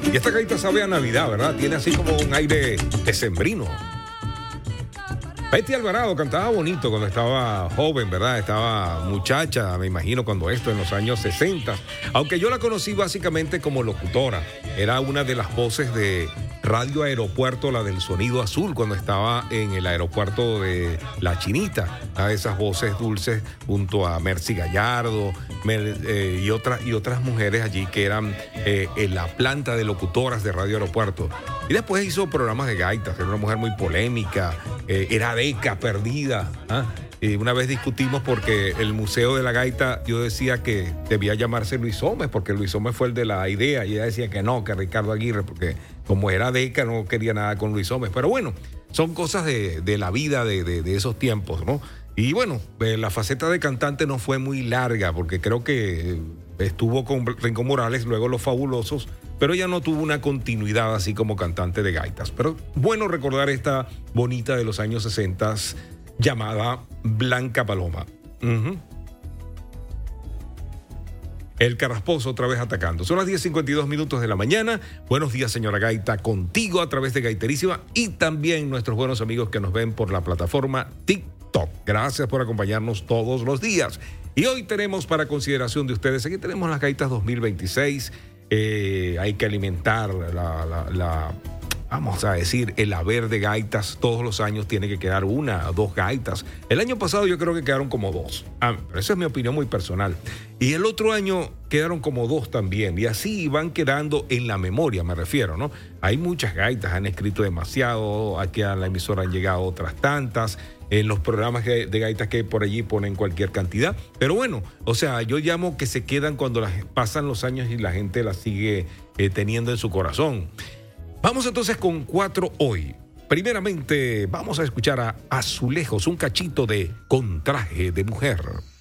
Y esta gaita sabe a Navidad, ¿verdad? Tiene así como un aire decembrino. Betty Alvarado cantaba bonito cuando estaba joven, ¿verdad? Estaba muchacha, me imagino, cuando esto, en los años 60. Aunque yo la conocí básicamente como locutora. Era una de las voces de Radio Aeropuerto, la del sonido azul, cuando estaba en el aeropuerto de La Chinita. Esas voces dulces junto a Mercy Gallardo y otras mujeres allí que eran en la planta de locutoras de Radio Aeropuerto. Y después hizo programas de gaitas. Era una mujer muy polémica, era deca, perdida. Y una vez discutimos porque el Museo de la Gaita, yo decía que debía llamarse Luis Gómez, porque Luis Gómez fue el de la idea, y ella decía que no, que Ricardo Aguirre, porque como era deca no quería nada con Luis Gómez. Pero bueno, son cosas de la vida de esos tiempos, ¿no? Y bueno, la faceta de cantante no fue muy larga, porque creo que estuvo con Rincón Morales, luego Los Fabulosos, pero ella no tuvo una continuidad así como cantante de gaitas. Pero bueno recordar esta bonita de los años 60 llamada Blanca Paloma. El Carrasposo otra vez atacando. Son las 10:52 de la mañana. Buenos días, señora Gaita, contigo a través de Gaiterísima y también nuestros buenos amigos que nos ven por la plataforma TikTok. Gracias por acompañarnos todos los días. Y hoy tenemos para consideración de ustedes, aquí tenemos las Gaitas 2026. Hay que alimentar vamos a decir, el haber de gaitas. Todos los años tiene que quedar una o dos gaitas. El año pasado yo creo que quedaron como dos. Pero esa es mi opinión muy personal. Y el otro año quedaron como dos también. Y así van quedando en la memoria, me refiero, ¿no? Hay muchas gaitas, han escrito demasiado. Aquí a la emisora han llegado otras tantas. En los programas de gaitas que por allí ponen cualquier cantidad. Pero bueno, o sea, yo llamo que se quedan cuando pasan los años y la gente las sigue teniendo en su corazón. Vamos entonces con 4 hoy. Primeramente, vamos a escuchar a Azulejos, un cachito de Con traje de mujer.